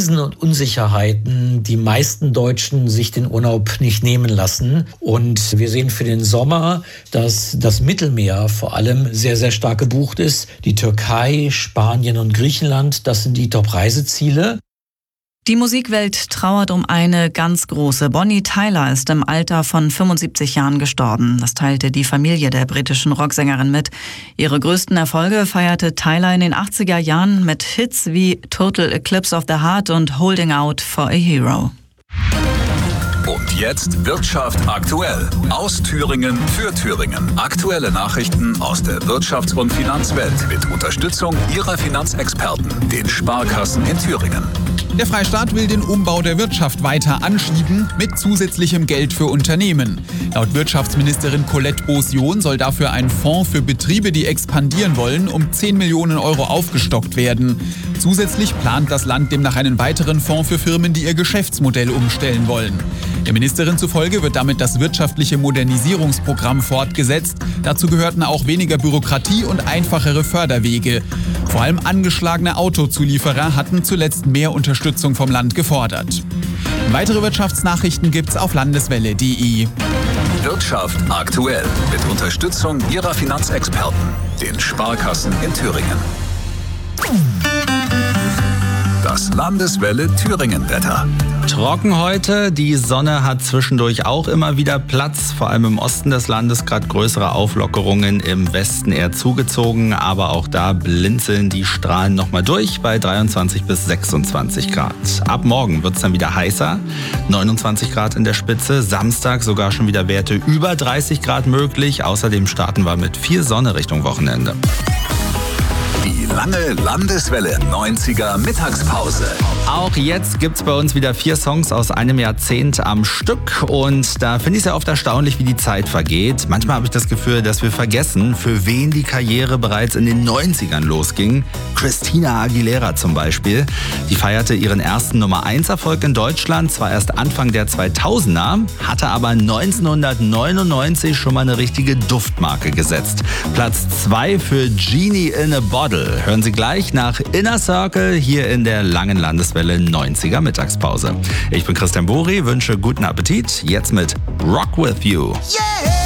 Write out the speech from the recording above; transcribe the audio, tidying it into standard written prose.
Krisen und Unsicherheiten die meisten Deutschen sich den Urlaub nicht nehmen lassen. Und wir sehen für den Sommer, dass das Mittelmeer vor allem sehr, sehr stark gebucht ist. Die Türkei, Spanien und Griechenland, das sind die Top-Reiseziele. Die Musikwelt trauert um eine ganz große. Bonnie Tyler ist im Alter von 75 Jahren gestorben. Das teilte die Familie der britischen Rocksängerin mit. Ihre größten Erfolge feierte Tyler in den 80er Jahren mit Hits wie Total Eclipse of the Heart und Holding Out for a Hero. Und jetzt Wirtschaft aktuell. Aus Thüringen für Thüringen. Aktuelle Nachrichten aus der Wirtschafts- und Finanzwelt mit Unterstützung Ihrer Finanzexperten, den Sparkassen in Thüringen. Der Freistaat will den Umbau der Wirtschaft weiter anschieben mit zusätzlichem Geld für Unternehmen. Laut Wirtschaftsministerin Colette Beausion soll dafür ein Fonds für Betriebe, die expandieren wollen, um 10 Millionen Euro aufgestockt werden. Zusätzlich plant das Land demnach einen weiteren Fonds für Firmen, die ihr Geschäftsmodell umstellen wollen. Der Ministerin zufolge wird damit das wirtschaftliche Modernisierungsprogramm fortgesetzt. Dazu gehörten auch weniger Bürokratie und einfachere Förderwege. Vor allem angeschlagene Autozulieferer hatten zuletzt mehr Unterstützung vom Land gefordert. Weitere Wirtschaftsnachrichten gibt's auf landeswelle.de. Wirtschaft aktuell mit Unterstützung Ihrer Finanzexperten, den Sparkassen in Thüringen. Das Landeswelle Thüringen-Wetter. Trocken heute, die Sonne hat zwischendurch auch immer wieder Platz, vor allem im Osten des Landes gerade größere Auflockerungen, im Westen eher zugezogen, aber auch da blinzeln die Strahlen nochmal durch bei 23 bis 26 Grad. Ab morgen wird es dann wieder heißer, 29 Grad in der Spitze, Samstag sogar schon wieder Werte über 30 Grad möglich, außerdem starten wir mit viel Sonne Richtung Wochenende. Die lange Landeswelle 90er Mittagspause. Auch jetzt gibt's bei uns wieder 4 Songs aus einem Jahrzehnt am Stück und da finde ich es ja oft erstaunlich, wie die Zeit vergeht. Manchmal habe ich das Gefühl, dass wir vergessen, für wen die Karriere bereits in den 90ern losging. Christina Aguilera zum Beispiel. Die feierte ihren ersten Nummer-1-Erfolg in Deutschland, zwar erst Anfang der 2000er, hatte aber 1999 schon mal eine richtige Duftmarke gesetzt. Platz 2 für Genie in a Bottle. Hören Sie gleich nach Inner Circle hier in der langen Landeswelle 90er Mittagspause. Ich bin Christian Buri, wünsche guten Appetit. Jetzt mit Rock With You. Yeah!